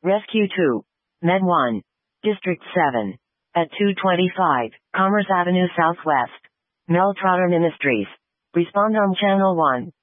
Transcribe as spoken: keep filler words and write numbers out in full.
Rescue two. Med one. District seven. At two twenty-five, Commerce Avenue Southwest. Mel Trotter Ministries. Respond on Channel one.